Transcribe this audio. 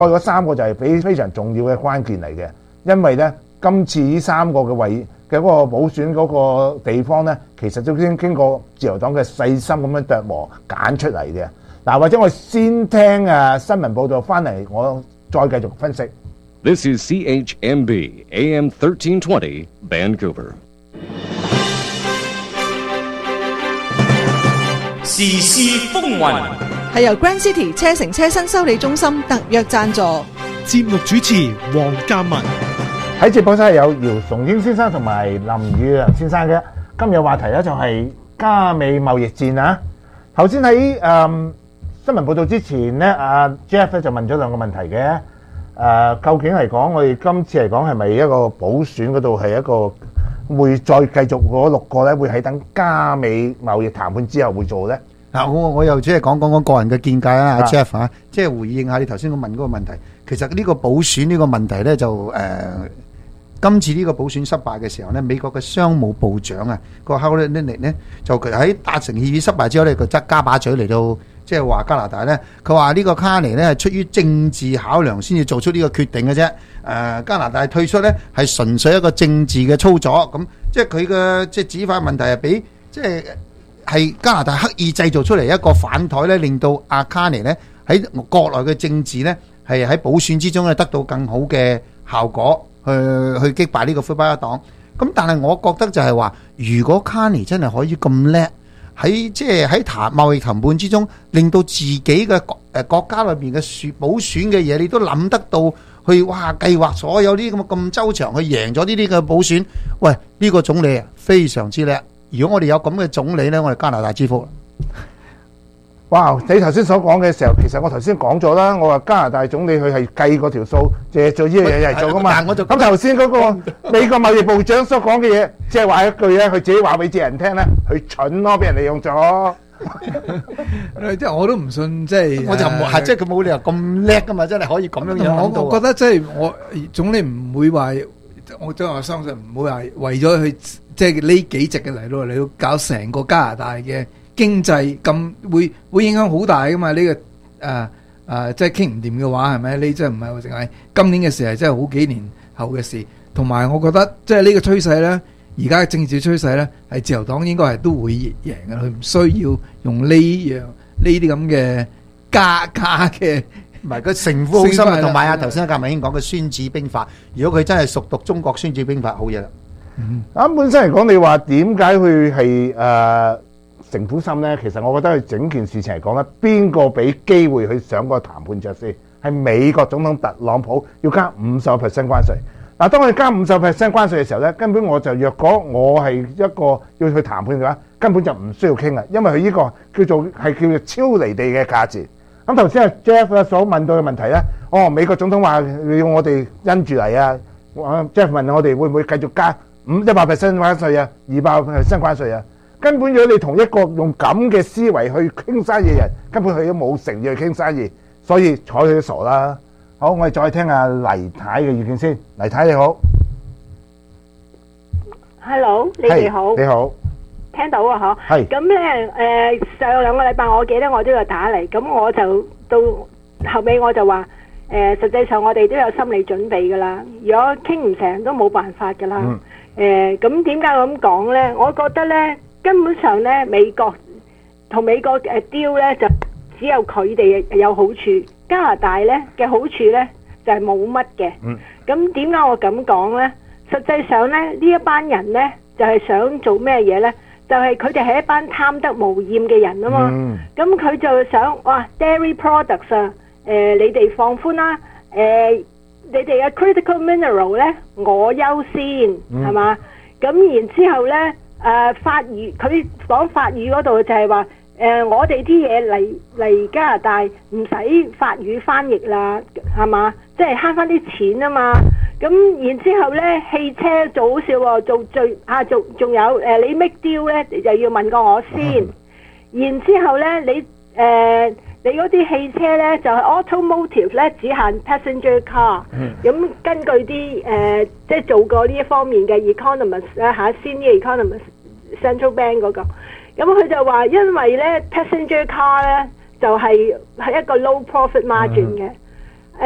嗰三個就係非常重要嘅關鍵嚟嘅，因為咧今次呢三個嘅嗰個補選嗰個地方咧，其實都已經經過自由黨嘅細心咁樣琢磨揀出嚟嘅。嗱，或者我先聽新聞報導翻嚟，我再繼續分析。 This is CHMB AM 1320 Vancouver. 時事風雲係由 Grand City 車城車身修理中心特約贊助。 節目主持黃嘉文。 喺直播室係有姚崇英先生同埋林宇亮先生嘅。今日話題咧就係加美貿易戰啊。頭先喺新聞報導之前咧，阿 Jeff 咧就問咗兩個問題嘅。究竟嚟講，我哋今次嚟講係咪一個補選嗰度係一個會再繼續嗰6個咧，會喺等加美貿易談判之後會做咧？ 嗱，我又即係講個人嘅見解啦，阿 Jeff 嚇，即係回應下你頭先我問嗰個問題。其實呢個補選呢個問題咧，就今次呢個補選失敗嘅時候咧，美國嘅商務部長啊，個 Howard Lutnick 咧，就佢喺達成協議失敗之後咧，佢則加把嘴嚟到即係話加拿大咧，佢話呢個卡尼咧係出於政治考量先至做出呢個決定嘅啫。加拿大退出咧係純粹一個政治嘅操作，咁即係佢嘅即係指法問題係俾即係加拿大刻意製造出嚟一個反台咧，令到阿卡尼咧喺國內嘅政治咧係喺補選之中咧得到更好嘅效果，去擊敗呢個魁北克黨。咁但係我覺得就係話，如果卡尼真係可以咁叻，喺即係喺貿易談判之中，令到自己嘅國家裏邊嘅補選嘅嘢，你都諗得到去計劃所有啲咁周詳去贏咗呢啲嘅補選。喂，呢個總理啊非常之叻。如果我哋有咁嘅總理呢，我哋加拿大之福。 哇！你頭先所講嘅時候，其實我頭先講咗啦，我話加拿大總理佢係計嗰條數，做呢樣嘢嚟做噶嘛。咁頭先嗰個美國貿易部長所講嘅嘢，即係話一句咧，佢自己話俾啲人聽咧，佢蠢咯，俾人利用咗。 即係我都唔信，即係我就冇即係佢冇理由咁叻噶嘛，真係可以咁樣樣。 我覺得即係我總理唔會話，我真係相信唔會話為咗去即係呢幾席嘅嚟到搞成個加拿大嘅經濟咁會影響好大噶嘛？呢個即係傾唔掂嘅話係咪？你真係唔係話淨係今年嘅事，係真係好幾年後嘅事。同埋我覺得即係呢個趨勢咧，而家嘅政治趨勢咧，係自由黨應該係都會贏嘅。佢唔需要用呢啲咁嘅加嘅， 唔係個城府好深啊。同埋啊，頭先阿格文英講嘅《孫子兵法》，如果佢真係熟讀中國《孫子兵法》，好嘢啦。 本身嚟講，你話點解佢係城府深咧？其實我覺得佢整件事情嚟講咧，邊個俾機會去上個談判桌先？係美國總統特朗普要加50% 關稅。嗱，當佢加50% 關稅嘅時候咧，根本若果我係一個要去談判嘅話，根本就唔需要傾啦，因為佢呢個叫做超離地嘅價錢。咁頭先阿 Jeff 所問到嘅問題咧，美國總統話要我哋因住嚟啊。Jeff 問我哋會唔會繼續加100% 關稅啊，200% 關稅啊？根本如果你同一個用咁嘅思維去傾生意嘅人，根本佢都冇誠意去傾生意，所以睬佢都傻啦。好，我哋再聽下黎太嘅意見先。黎太你好 ，Hello， 你哋好， 你好， 聽到啊嗬，係。咁咧上2個禮拜我記得我都有打嚟，咁我就到後尾我就話實際上我哋都有心理準備噶啦，如果傾唔成都冇辦法噶啦。咁點解我咁講咧？我覺得咧根本上咧美國同美國deal咧就只有佢哋有好處，加拿大咧嘅好處咧就係冇乜嘅。咁點解我咁講咧？實際上咧呢一班人咧就係想做咩嘢咧？就係佢哋係一班貪得無厭嘅人啊嘛。咁佢就想哇 dairy products 啊，你哋放寬啦，你哋嘅 critical mineral 咧我優先係嘛？咁然之後咧法語佢講法語嗰度就係話我哋啲嘢嚟加拿大唔使法語翻譯啦，係嘛？即係慳翻啲錢啊嘛。咁然之後咧汽車做好笑喎，仲有你 make deal 咧就要問過我先。然之後咧你嗰啲汽車咧就係 automotive 咧只限 passenger car。咁根據啲即係做過呢一方面嘅 economist 咧senior economist central bank 嗰個，咁佢就話因為咧 passenger car 咧就係一個 low profit margin 嘅。